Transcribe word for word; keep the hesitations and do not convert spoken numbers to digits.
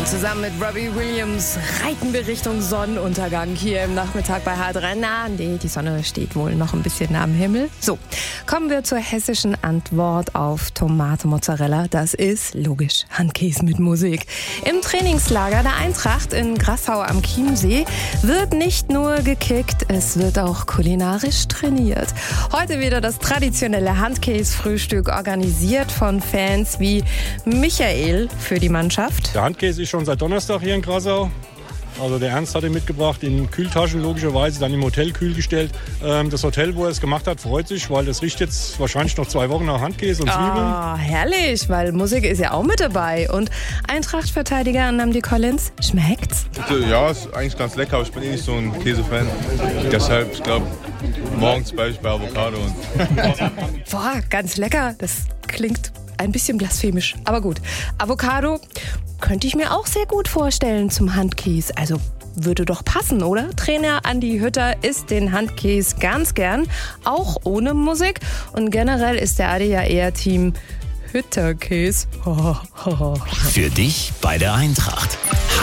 Und zusammen mit Robbie Williams reiten wir Richtung Sonnenuntergang hier im Nachmittag bei H drei. Na, nee, die Sonne steht wohl noch ein bisschen am Himmel. So, kommen wir zur hessischen Antwort auf Tomate Mozzarella. Das ist logisch Handkäse mit Musik. Im Trainingslager der Eintracht in Grassau am Chiemsee wird nicht nur gekickt, es wird auch kulinarisch trainiert. Heute wieder das traditionelle Handkäse-Frühstück, organisiert von Fans wie Michael für die Mannschaft. Der Handkäse ist schon seit Donnerstag hier in Grassau. Also der Ernst hat ihn mitgebracht, in Kühltaschen logischerweise, dann im Hotel kühl gestellt. Ähm, das Hotel, wo er es gemacht hat, freut sich, weil das riecht jetzt wahrscheinlich noch zwei Wochen nach Handkäse und Zwiebeln. Ah, herrlich, weil Musik ist ja auch mit dabei. Und Eintracht-Verteidiger Nnamdi Collins, schmeckt's? Ja, ist eigentlich ganz lecker, aber ich bin eh nicht so ein Käsefan. Deshalb, ich glaube, morgens bleibe ich bei Avocado. Und Boah, ganz lecker. Das klingt ein bisschen blasphemisch, aber gut. Avocado könnte ich mir auch sehr gut vorstellen zum Handkäse. Also würde doch passen, oder? Trainer Andi Hütter isst den Handkäse ganz gern, auch ohne Musik. Und generell ist der Adi ja eher Team Hütterkäse. Für dich bei der Eintracht.